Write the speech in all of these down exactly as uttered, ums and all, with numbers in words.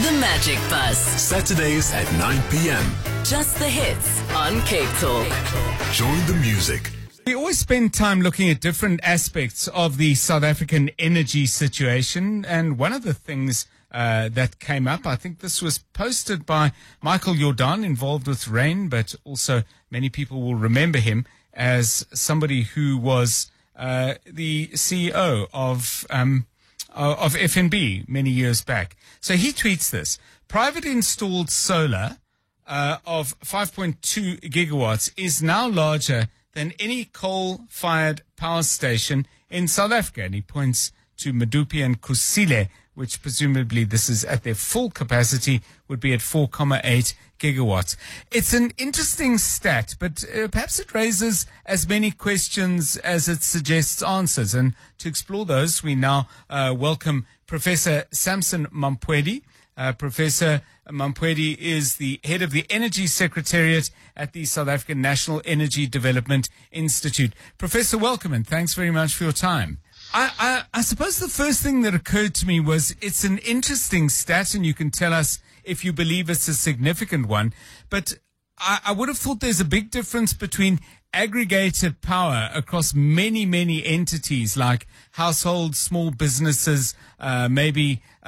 The Magic Bus. Saturdays at nine p.m. Just the hits on Cape Talk. Join the music. We always spend time looking at different aspects of the South African energy situation, and one of the things uh, that came up, I think this was posted by Michael Jordan, involved with RAIN, but also many people will remember him as somebody who was uh, the C E O of um, of F N B many years back. So he tweets this: private installed solar uh, of five point two gigawatts is now larger than any coal-fired power station in South Africa. And he points to Medupi and Kusile, which presumably this is at their full capacity, would be at four point eight gigawatts. It's an interesting stat, but uh, perhaps it raises as many questions as it suggests answers. And to explore those, we now uh, welcome Professor Samson Mampwedi. Uh, Professor Mampwedi is the head of the Energy Secretariat at the South African National Energy Development Institute. Professor, welcome and thanks very much for your time. I, I, I suppose the first thing that occurred to me was it's an interesting stat, and you can tell us if you believe it's a significant one, but I, I would have thought there's a big difference between aggregated power across many, many entities like households, small businesses, uh, maybe uh,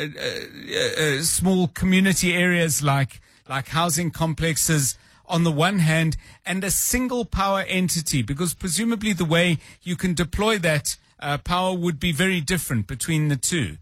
uh, uh, small community areas like like housing complexes on the one hand, and a single power entity, because presumably the way you can deploy that uh, power would be very different between the two.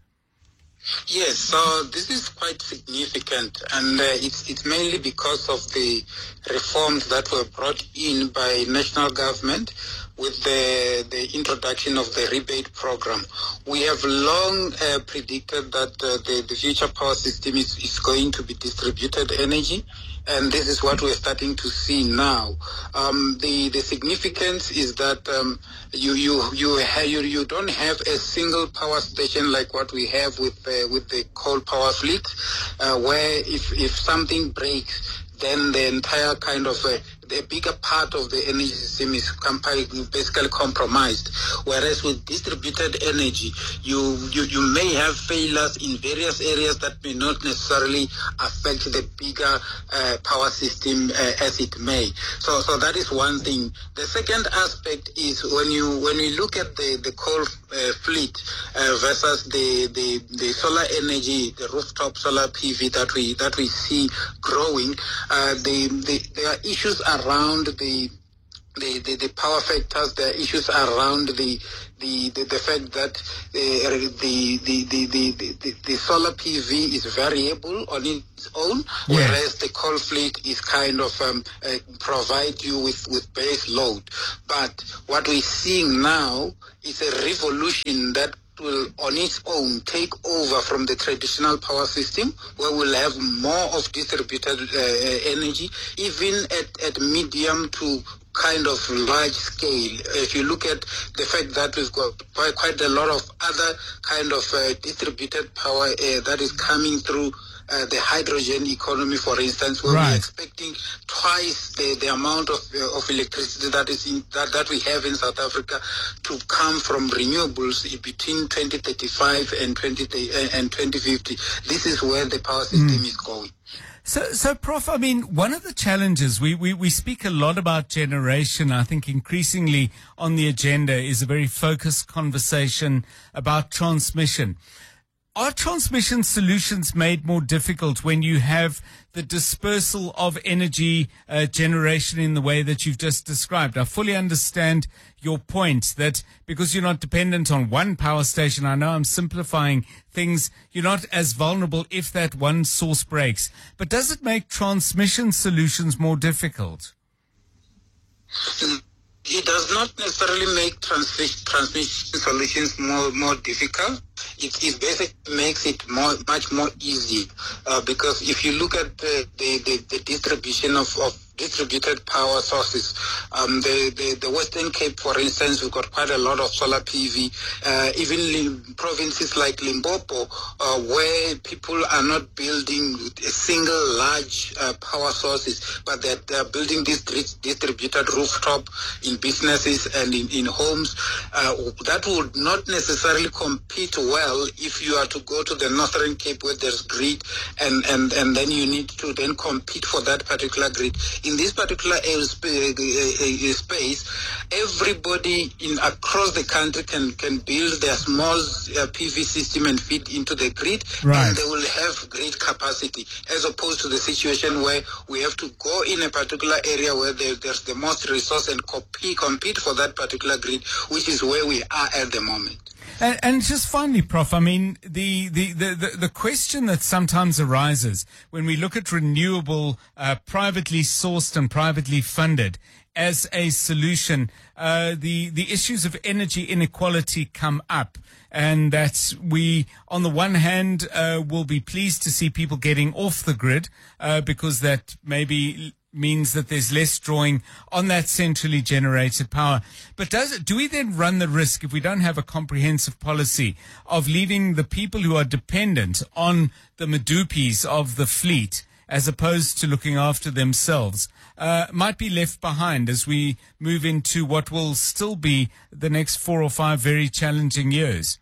Yes, so this is quite significant, and uh, it's it's mainly because of the reforms that were brought in by national government with the the introduction of the rebate program. We have long uh, predicted that uh, the, the future power system is, is going to be distributed energy, and this is what we're starting to see now. Um, the the significance is that um, you you you, ha- you you don't have a single power station like what we have with uh, with the coal power fleet, uh, where if if something breaks, then the entire kind of uh, the bigger part of the energy system is basically compromised. Whereas with distributed energy, you, you you may have failures in various areas that may not necessarily affect the bigger uh, power system uh, as it may. So so that is one thing. The second aspect is when you when we look at the the coal uh, fleet uh, versus the, the the solar energy, the rooftop solar P V that we that we see growing. Uh, the, the there are issues around the the, the, the power factors. There are issues around the the, the, the fact that uh, the, the, the, the, the, the solar P V is variable on its own, yeah. Whereas the coal fleet is kind of um, uh, provide you with, with base load. But what we're seeing now is a revolution that will on its own take over from the traditional power system, where we'll have more of distributed uh, energy, even at, at medium to kind of large scale. If you look at the fact that we've got quite a lot of other kind of uh, distributed power uh, that is coming through Uh, the hydrogen economy, for instance, where right. we're expecting twice the, the amount of uh, of electricity that is in that, that we have in South Africa to come from renewables between twenty thirty-five and twenty and twenty fifty. This is where the power system mm. is going. So, so, Prof, I mean, one of the challenges, we, we, we speak a lot about generation. I think increasingly on the agenda is a very focused conversation about transmission. Are transmission solutions made more difficult when you have the dispersal of energy uh, generation in the way that you've just described? I fully understand your point that because you're not dependent on one power station, I know I'm simplifying things, you're not as vulnerable if that one source breaks. But does it make transmission solutions more difficult? It does not necessarily make transmission transmission solutions more more difficult. It, it basically makes it more much more easy uh, because if you look at the the, the, the distribution of, of distributed power sources. Um, the, the, the Western Cape, for instance, we've got quite a lot of solar P V. Uh, even lim- provinces like Limpopo, uh, where people are not building a single large uh, power sources, but they're, they're building this distributed rooftop in businesses and in, in homes. Uh, that would not necessarily compete well if you are to go to the Northern Cape where there's grid, and, and, and then you need to then compete for that particular grid. In this particular space, everybody in across the country can, can build their small uh, P V system and feed into the grid, right. And they will have grid capacity, as opposed to the situation where we have to go in a particular area where there, there's the most resource and compete, compete for that particular grid, which is where we are at the moment. And, and just finally, Professor, I mean, the, the, the, the, the question that sometimes arises when we look at renewable, uh, privately sourced and privately funded as a solution, uh, the, the issues of energy inequality come up. And that we, on the one hand, uh, will be pleased to see people getting off the grid, uh, because that maybe means that there's less drawing on that centrally generated power. But does it, do we then run the risk, if we don't have a comprehensive policy, of leaving the people who are dependent on the Medupis of the fleet, as opposed to looking after themselves, uh, might be left behind as we move into what will still be the next four or five very challenging years?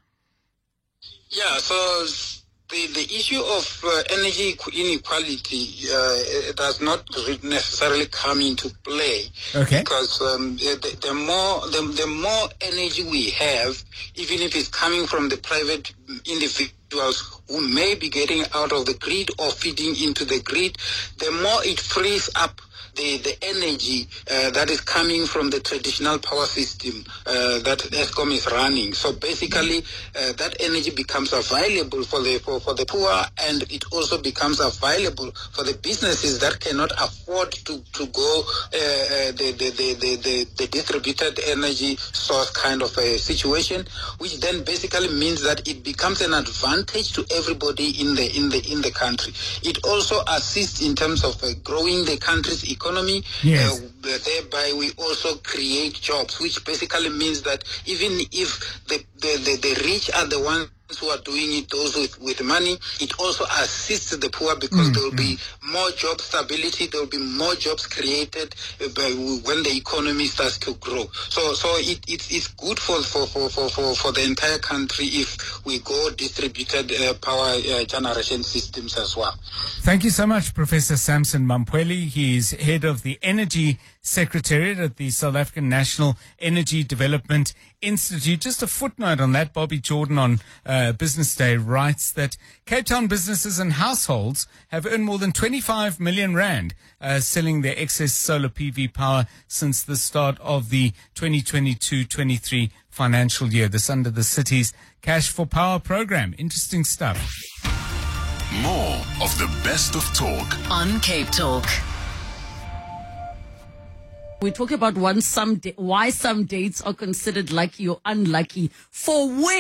Yeah, so the, the issue of uh, energy inequality uh, does not necessarily come into play. Okay. Because um, the, the more the, the more energy we have, even if it's coming from the private individuals who may be getting out of the grid or feeding into the grid, the more it frees up the, the energy uh, that is coming from the traditional power system uh, that Eskom is running. So basically, uh, that energy becomes available for the for, for the poor, and it also becomes available for the businesses that cannot afford to, to go uh, uh, the, the, the, the, the, the distributed energy source kind of a situation, which then basically means that it becomes an advantage to everybody in the in the in the country. It also assists in terms of uh, growing the country's economy. Economy, yes. uh, thereby we also create jobs, which basically means that even if the, the, the, the rich are the ones who are doing it, those with, with money, it also assists the poor, because mm-hmm. there will be more job stability, there will be more jobs created uh, by, when the economy starts to grow. So so it, it, it's good for, for, for, for, for the entire country if we go distributed uh, power uh, generation systems as well. Thank you so much, Professor Samson Mampweli. He's head of the Energy Secretariat at the South African National Energy Development Institute. Just a footnote on that, Bobby Jordan on uh, Business Day writes that Cape Town businesses and households have earned more than twenty-five million rand uh, selling their excess solar P V power since the start of the twenty twenty-two twenty-three financial year. This under the city's Cash for Power program. Interesting stuff. More of the best of talk on Cape Talk. We talk about one some da- why some dates are considered lucky or unlucky for when.